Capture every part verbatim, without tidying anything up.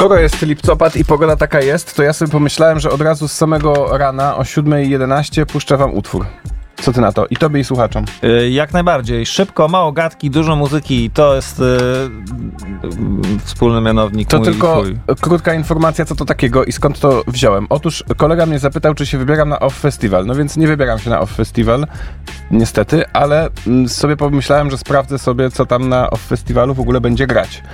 Skoro jest lipcopad i pogoda taka jest, to ja sobie pomyślałem, że od razu z samego rana o siódma jedenaście puszczę wam utwór. Co ty na to? I tobie i słuchaczom. Yy, jak najbardziej. Szybko, mało gadki, dużo muzyki. To jest yy, yy, wspólny mianownik. To mój tylko twój. krótka informacja, co to takiego i skąd to wziąłem. Otóż kolega mnie zapytał, czy się wybieram na Off Festival. No więc nie wybieram się na Off Festival, niestety, ale sobie pomyślałem, że sprawdzę sobie, co tam na Off Festivalu w ogóle będzie grać.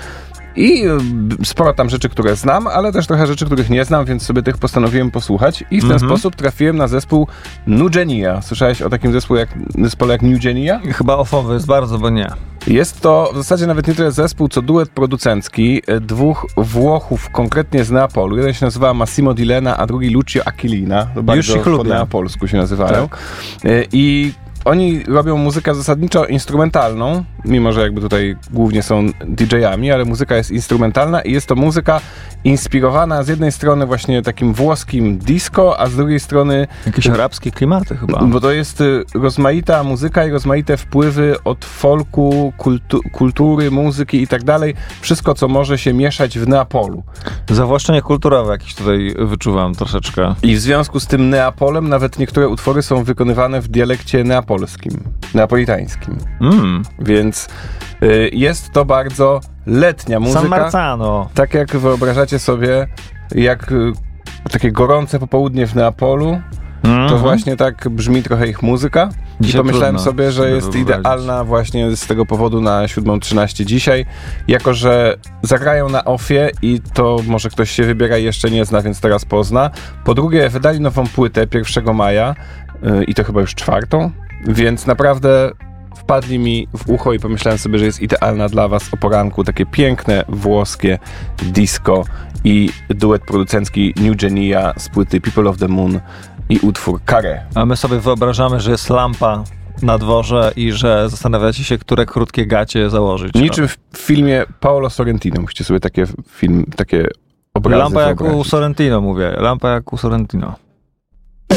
I sporo tam rzeczy, które znam, ale też trochę rzeczy, których nie znam, więc sobie tych postanowiłem posłuchać i w ten mm-hmm. sposób trafiłem na zespół Nugenia. Słyszałeś o takim zespole jak, zespole jak Nugenia? Chyba ofowy jest bardzo, bo nie. Jest to w zasadzie nawet nie tyle zespół, co duet producencki dwóch Włochów, konkretnie z Neapolu. Jeden się nazywa Massimo Di Lena, a drugi Lucio Aquilina. To bardzo ich po lubię. neapolsku się nazywają. Tak. I oni robią muzykę zasadniczo instrumentalną, mimo że jakby tutaj głównie są didżejami, ale muzyka jest instrumentalna i jest to muzyka inspirowana z jednej strony właśnie takim włoskim disco, a z drugiej strony... Jakieś arabskie klimaty chyba. Bo to jest rozmaita muzyka i rozmaite wpływy od folku, kultu, kultury, muzyki i tak dalej. Wszystko, co może się mieszać w Neapolu. Zawłaszczenie kulturowe jakieś tutaj wyczuwam troszeczkę. I w związku z tym Neapolem nawet niektóre utwory są wykonywane w dialekcie neapolskim, neapolitańskim. Mm. Więc y, jest to bardzo letnia muzyka. San Marzano. Tak jak wyobrażacie sobie, jak y, takie gorące popołudnie w Neapolu, mm-hmm. to właśnie tak brzmi trochę ich muzyka. Dzisiaj I pomyślałem sobie, sobie, że sobie jest idealna właśnie z tego powodu na siódma trzynaście dzisiaj, jako że zagrają na offie i to może ktoś się wybiera i jeszcze nie zna, więc teraz pozna. Po drugie, wydali nową płytę pierwszego maja yy, i to chyba już czwartą, więc naprawdę wpadli mi w ucho i pomyślałem sobie, że jest idealna dla was o poranku. Takie piękne włoskie disco i duet producencki Nugenia z płyty People of the Moon i utwór Carré. A my sobie wyobrażamy, że jest lampa na dworze i że zastanawiacie się, które krótkie gacie założyć. Niczym w filmie Paolo Sorrentino. Musicie sobie takie film, takie obrazy Lampa jak wyobrazić. u Sorrentino, mówię. Lampa jak u Sorrentino.